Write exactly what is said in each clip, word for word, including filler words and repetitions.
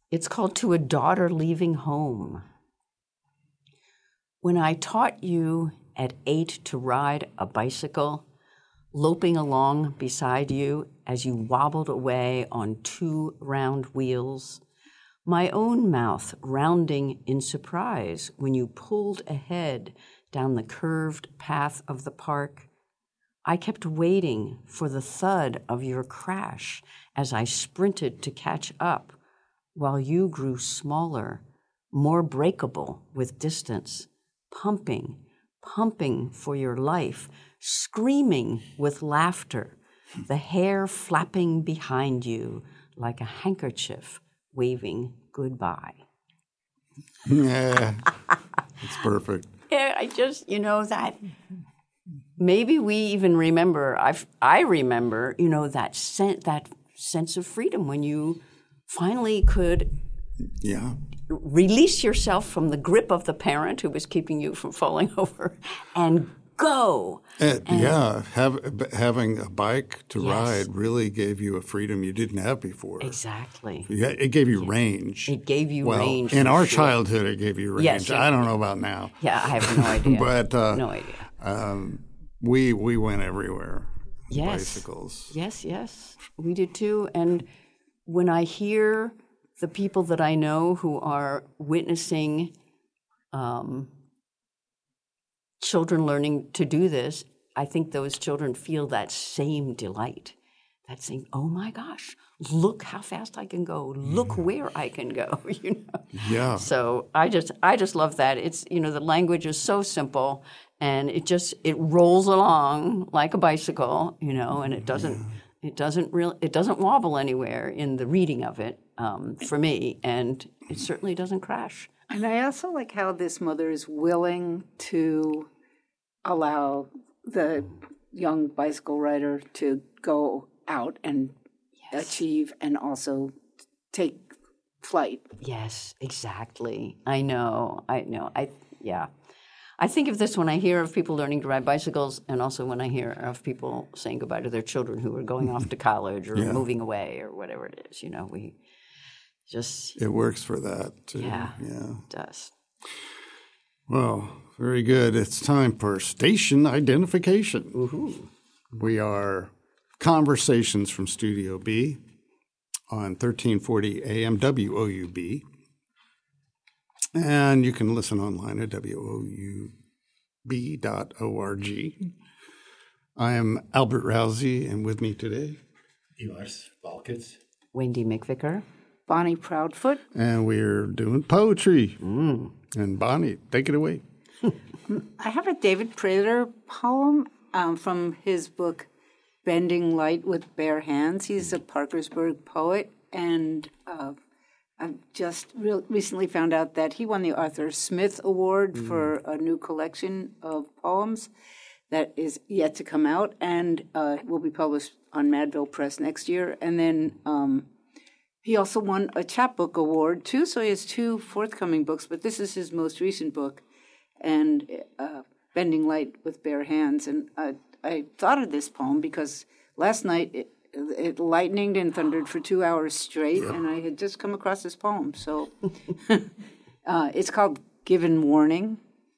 It's called To a Daughter Leaving Home. When I taught you at eight to ride a bicycle, loping along beside you as you wobbled away on two round wheels, my own mouth rounding in surprise when you pulled ahead down the curved path of the park, I kept waiting for the thud of your crash as I sprinted to catch up, while you grew smaller, more breakable with distance, pumping, pumping for your life, screaming with laughter, the hair flapping behind you like a handkerchief waving goodbye. Yeah, it's perfect. Yeah, I just, you know, that maybe we even remember, I I remember, you know, that sen- that sense of freedom when you finally could Yeah. release yourself from the grip of the parent who was keeping you from falling over and go. Uh, And- yeah, have, b- having a bike to Yes. ride really gave you a freedom you didn't have before. Exactly. Yeah, it gave you range. It gave you well, range. in for our sure. childhood, it gave you range. Yes, it- I don't know about now. Yeah, I have no idea. But uh, no idea. um, we we went everywhere. Yes. Bicycles. Yes, yes, we did too. And when I hear the people that I know who are witnessing um, children learning to do this, I think those children feel that same delight. That saying, "Oh my gosh, look how fast I can go! Look where I can go!" You know. Yeah. So I just, I just love that. It's, you know, the language is so simple, and it just, it rolls along like a bicycle, you know, and it doesn't, yeah. it doesn't real, it doesn't wobble anywhere in the reading of it um, for me, and it certainly doesn't crash. And I also like how this mother is willing to allow the young bicycle rider to go out and yes. achieve and also take flight. Yes, exactly. I know. I know. I yeah. I think of this when I hear of people learning to ride bicycles, and also when I hear of people saying goodbye to their children who are going off to college or yeah. moving away or whatever it is. You know, we just it works for that too. Yeah, yeah, it does. Well, very good. It's time for station identification. Woohoo! We are Conversations from Studio B on thirteen forty A M W O U B. And you can listen online at W O U B dot org. I am Albert Rousey, and with me today, Elars Balkits, Wendy McVicker, Bonnie Proudfoot. And we're doing poetry. Mm. And Bonnie, take it away. I have a David Prater poem um, from his book, Bending Light with Bare Hands. He's a Parkersburg poet, and uh, I've just re- recently found out that he won the Arthur Smith Award mm. for a new collection of poems that is yet to come out, and uh, will be published on Madville Press next year. And then um, he also won a chapbook award, too, so he has two forthcoming books, but this is his most recent book, and uh, Bending Light with Bare Hands. And I, I thought of this poem because last night it, it lightninged and thundered for two hours straight, yep. and I had just come across this poem. So uh, it's called Given Warning.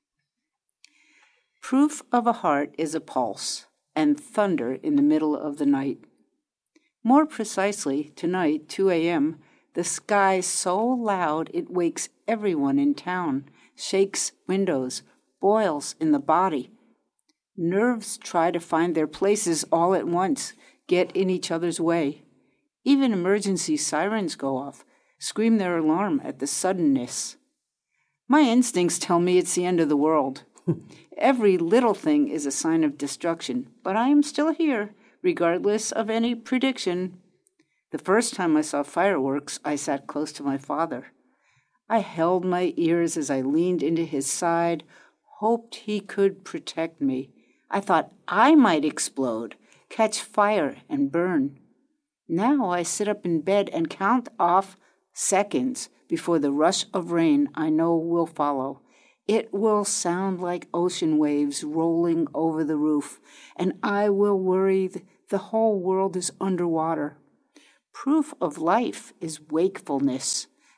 Proof of a heart is a pulse and thunder in the middle of the night. More precisely, tonight, two a.m., the sky so loud it wakes everyone in town, shakes windows, boils in the body. Nerves try to find their places all at once, get in each other's way. Even emergency sirens go off, scream their alarm at the suddenness. My instincts tell me it's the end of the world. Every little thing is a sign of destruction, but I am still here, regardless of any prediction. The first time I saw fireworks, I sat close to my father. I held my ears as I leaned into his side, hoped he could protect me. I thought I might explode, catch fire, and burn. Now I sit up in bed and count off seconds before the rush of rain I know will follow. It will sound like ocean waves rolling over the roof, and I will worry th- the whole world is underwater. Proof of life is wakefulness,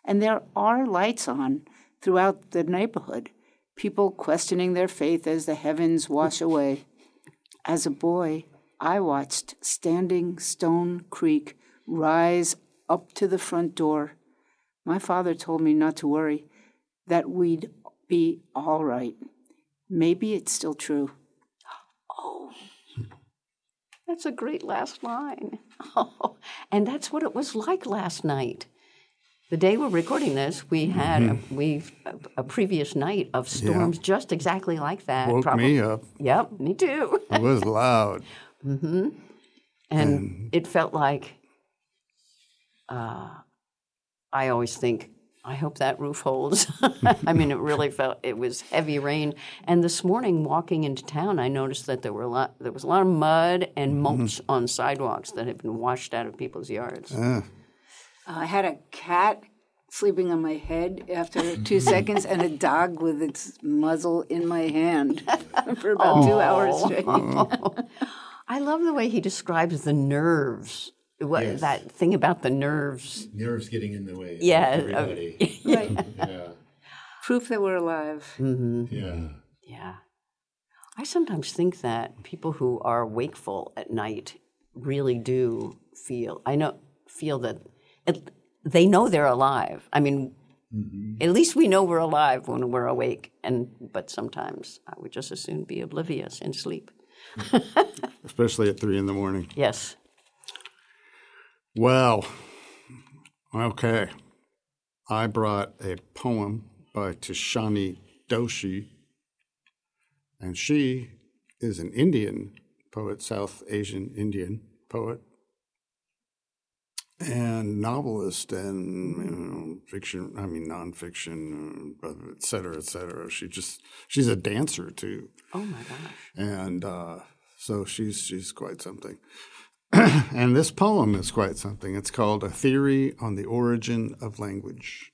And there are lights on throughout the neighborhood, people questioning their faith as the heavens wash away. As a boy, I watched Standing Stone Creek rise up to the front door. My father told me not to worry, that we'd be all right. Maybe it's still true. Oh, that's a great last line. Oh, and that's what it was like last night. The day we're recording this, we had mm-hmm. a, we a, a previous night of storms yeah. just exactly like that. Woke Probably. me up. Yep, me too. It was loud. Mm-hmm. And, and it felt like, uh, I always think, I hope that roof holds. I mean, it really felt, it was heavy rain. And this morning, walking into town, I noticed that there were a lot, there was a lot of mud and mulch mm-hmm. on sidewalks that had been washed out of people's yards. Uh. I had a cat sleeping on my head after two seconds and a dog with its muzzle in my hand for about oh. two hours straight. I love the way he describes the nerves. What, yes. That thing about the nerves. Nerves getting in the way. Yeah. Everybody. Uh, right. Yeah. Proof that we're alive. Mm-hmm. Yeah. Yeah. I sometimes think that people who are wakeful at night really do feel, I know, feel that it, they know they're alive. I mean, mm-hmm. at least we know we're alive when we're awake. And but sometimes I would just as soon be oblivious in sleep. Especially at three in the morning. Yes. Well, okay. I brought a poem by Tishani Doshi, and she is an Indian poet, South Asian Indian poet, and novelist and you know, fiction, I mean nonfiction, uh, et cetera, et cetera. She just, she's a dancer too. Oh my gosh. And uh, so she's she's quite something. And this poem is quite something. It's called A Theory on the Origin of Language.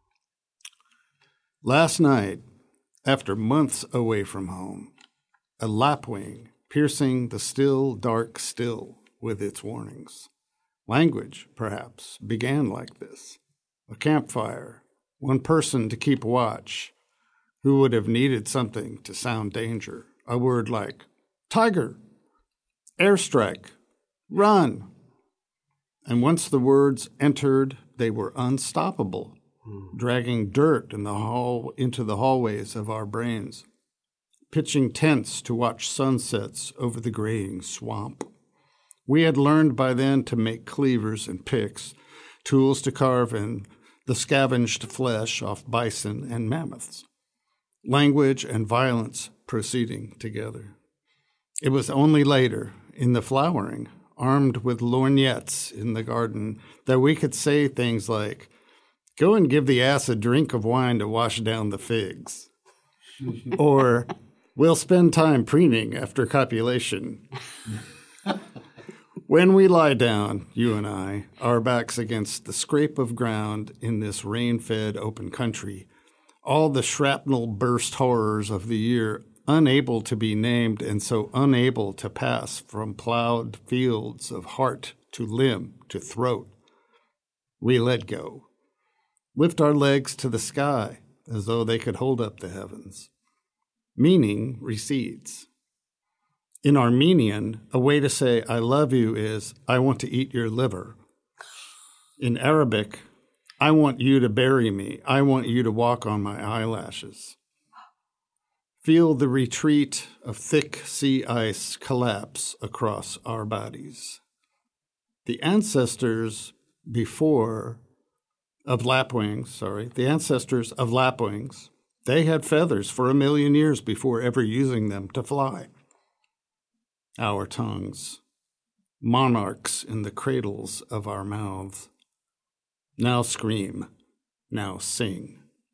Last night, after months away from home, a lapwing piercing the still, dark still with its warnings. Language, perhaps, began like this. A campfire, one person to keep watch, who would have needed something to sound danger. A word like tiger, airstrike, run. And once the words entered, they were unstoppable, mm. dragging dirt in the hall into the hallways of our brains, pitching tents to watch sunsets over the graying swamp. We had learned by then to make cleavers and picks, tools to carve in the scavenged flesh off bison and mammoths, language and violence proceeding together. It was only later, in the flowering, armed with lorgnettes in the garden, that we could say things like, go and give the ass a drink of wine to wash down the figs. Or, we'll spend time preening after copulation. When we lie down, you and I, our backs against the scrape of ground in this rain-fed open country, all the shrapnel burst horrors of the year unable to be named and so unable to pass from plowed fields of heart to limb to throat. We let go, lift our legs to the sky as though they could hold up the heavens. Meaning recedes. In Armenian, a way to say I love you is I want to eat your liver. In Arabic, I want you to bury me. I want you to walk on my eyelashes. Feel the retreat of thick sea ice collapse across our bodies. The ancestors before of lapwings, sorry, the ancestors of lapwings, they had feathers for a million years before ever using them to fly. Our tongues, monarchs in the cradles of our mouths, now scream, now sing.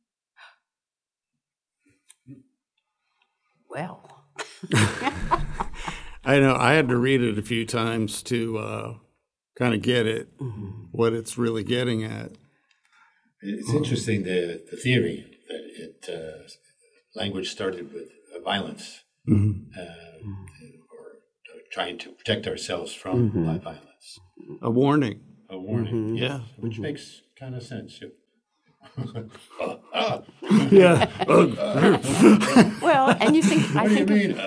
Well, I know I had to read it a few times to uh, kind of get it, mm-hmm. what it's really getting at. It's um, interesting the the theory that it uh, language started with uh, violence, mm-hmm. uh, or trying to protect ourselves from mm-hmm. violence. A warning. A warning, mm-hmm. yeah, yeah, which mm-hmm. makes kind of sense. Yeah. Well, and you think I What do you think mean?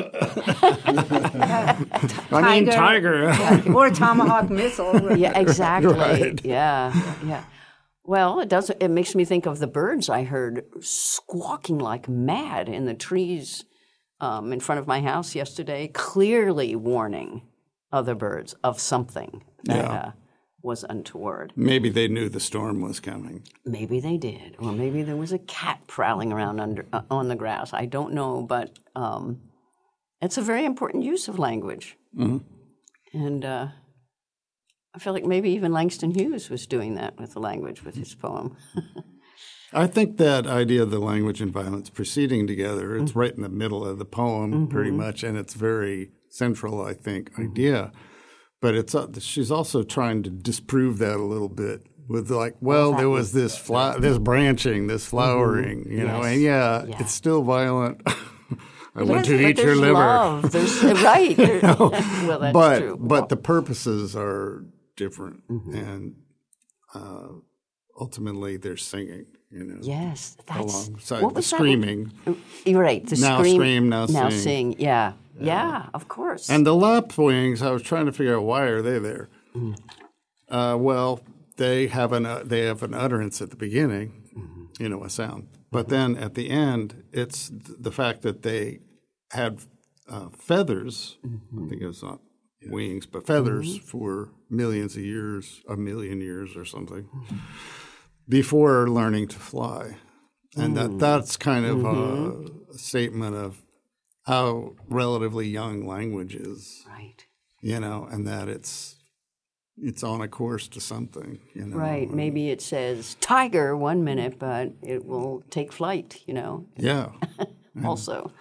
I mean, tiger. or tomahawk missile. yeah, exactly. Right. Yeah, yeah. Well, it does. It makes me think of the birds I heard squawking like mad in the trees um, in front of my house yesterday, clearly warning other birds of something that Yeah. uh, was untoward. Maybe they knew the storm was coming. Maybe they did, or maybe there was a cat prowling around under uh, on the grass. I don't know, but um, it's a very important use of language, Mm-hmm. and uh, I feel like maybe even Langston Hughes was doing that with the language with his poem. I think that idea of the language and violence proceeding together, it's right in the middle of the poem Mm-hmm. pretty much, and it's very central, I think, idea. But it's uh, she's also trying to disprove that a little bit with like, well, there was this fla- this branching, this flowering, you know, and yeah, Yeah. it's still violent. I want Yes, to but eat your there's liver. love. There's, right. There- well, that's but true. but the purposes are different, and uh, ultimately they're singing. You know, Yes, that's alongside what the was that? screaming. You're right. The Now scream, scream, now now sing. sing. Yeah. yeah, of course. And the lapwings, I was trying to figure out why are they there. Uh, well, they have an uh, they have an utterance at the beginning, you know, a sound. But then at the end, it's th- the fact that they had uh, feathers. I think it was not wings, but feathers for millions of years, a million years or something, before learning to fly. And that that's kind of a statement of how relatively young language is, right. you know, and that it's it's on a course to something, you know. Right. Maybe it says tiger one minute, but it will take flight, you know, Yeah. also.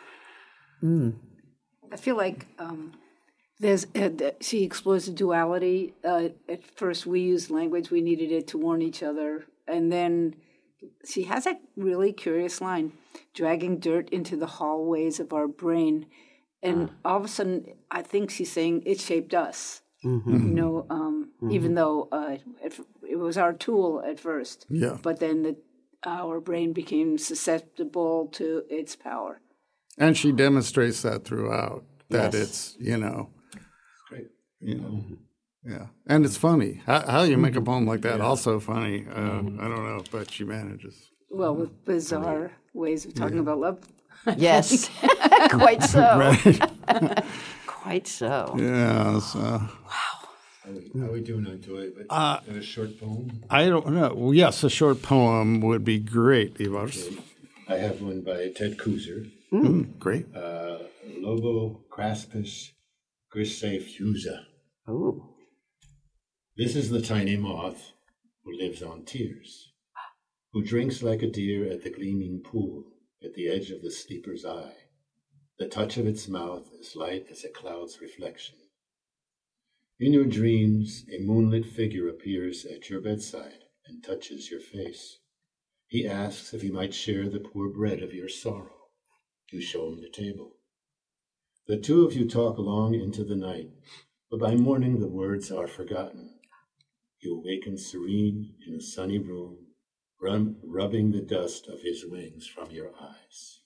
I feel like um, there's uh, th- she explores the duality. Uh, at first, we used language; we needed it to warn each other, and then she has that really curious line: dragging dirt into the hallways of our brain, and all of a sudden, I think she's saying it shaped us. You know, um, even though uh, it, it was our tool at first, Yeah. but then the, our brain became susceptible to its power. And she demonstrates that throughout, that Yes. it's, you know, Great. you know, yeah. And it's funny. How, how you make a poem like that, also funny. Uh, I don't know, but she manages. Well, with bizarre ways of talking about love. Yes. Quite so. Right. Quite so. Yeah. So. How we, how we doing on Joy? But Uh, a short poem. I don't know. Well, yes, a short poem would be great, Ivars. I have one by Ted Kuzer. Mm, great. Uh, Lobo Craspus grisefusa. Ooh. This is the tiny moth who lives on tears, who drinks like a deer at the gleaming pool at the edge of the sleeper's eye. The touch of its mouth is light as a cloud's reflection. In your dreams, a moonlit figure appears at your bedside and touches your face. He asks if he might share the poor bread of your sorrow. You show him the table. The two of you talk long into the night, but by morning the words are forgotten. You awaken serene in a sunny room, run, rubbing the dust of his wings from your eyes.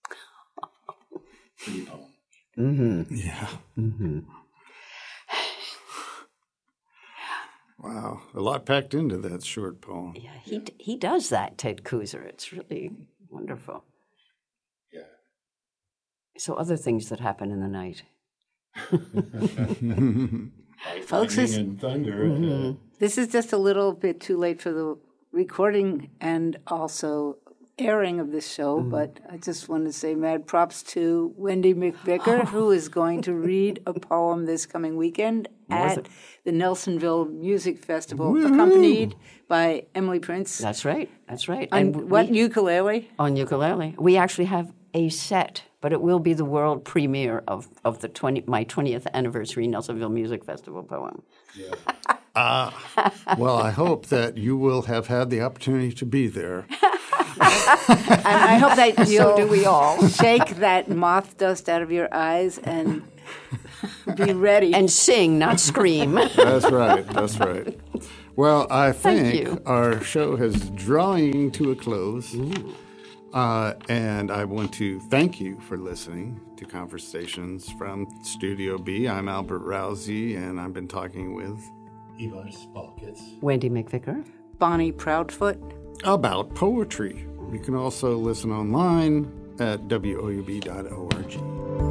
Pretty poem. Mm-hmm. Yeah. Mm-hmm. Wow. A lot packed into that short poem. Yeah, he d- he does that, Ted Kuzer. It's really wonderful. Yeah. So other things that happen in the night. Like Folks, lightning this- and thunder. uh, This is just a little bit too late for the recording and also airing of this show, but I just want to say mad props to Wendy McVicker, who is going to read a poem this coming weekend at the Nelsonville Music Festival, accompanied by Emily Prince. That's right. That's right. On And what we- ukulele? on ukulele. We actually have a set, but it will be the world premiere of, of the twenty my twentieth anniversary Nelsonville Music Festival poem. Well, I hope that you will have had the opportunity to be there. And I hope that you'll do we all. shake that moth dust out of your eyes and be ready. And sing, not scream. That's right. That's right. Well, I Thank think you. our show is drawing to a close. Uh, and I want to thank you for listening to Conversations from Studio B. I'm Albert Rousey, and I've been talking with Ivar Spalkitz. Wendy McVicker. Bonnie Proudfoot. about poetry. You can also listen online at W O U B dot org.